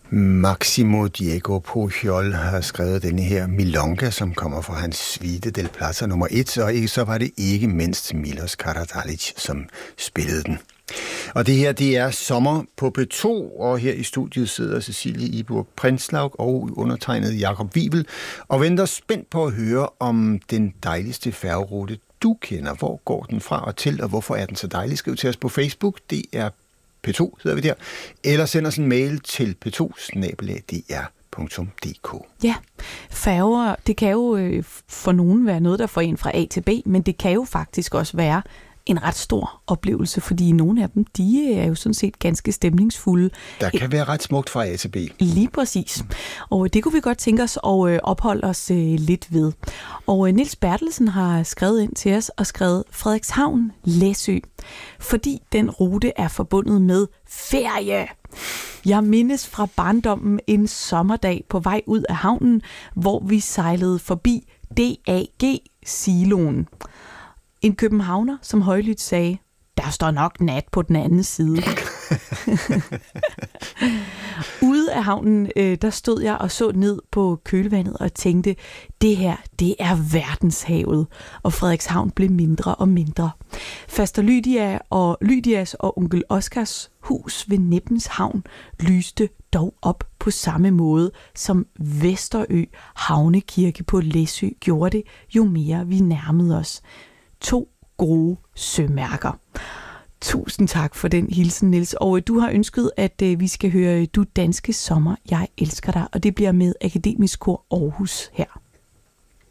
Máximo Diego Pujol har skrevet denne her Milonga, som kommer fra hans suite del Plaza nummer 1, og så var det ikke mindst Milos Karadzic, som spillede den. Og det her, det er Sommer på P2, og her i studiet sidder Cecilie Iburg Prinslaug og undertegnet Jakob Wivel, og venter spændt på at høre om den dejligste færgerute, du kender. Hvor går den fra og til, og hvorfor er den så dejlig? Skriv til os på Facebook, det er P2, hedder vi der, eller send os en mail til p2@dr.dk. Ja, færger, det kan jo for nogen være noget, der får en fra A til B, men det kan jo faktisk også være en ret stor oplevelse, fordi nogle af dem, de er jo sådan set ganske stemningsfulde. Der kan være ret smukt fra A til B. Lige præcis. Og det kunne vi godt tænke os at opholde os lidt ved. Og Niels Bertelsen har skrevet ind til os og skrevet Frederikshavn, Læsø, fordi den rute er forbundet med ferie. Jeg mindes fra barndommen en sommerdag på vej ud af havnen, hvor vi sejlede forbi DAG-siloen. En københavner, som højlydt sagde, der står nok nat på den anden side. Ude af havnen, der stod jeg og så ned på kølevandet og tænkte, det her, det er verdenshavet. Og Frederikshavn blev mindre og mindre. Faster Lydias og onkel Oskars hus ved Nippens Havn lyste dog op på samme måde, som Vesterø Havnekirke på Læsø gjorde det, jo mere vi nærmede os. 2 gode sømærker. Tusind tak for den hilsen, Niels. Og du har ønsket, at vi skal høre Du danske sommer, jeg elsker dig, og det bliver med Akademisk Kor Aarhus her.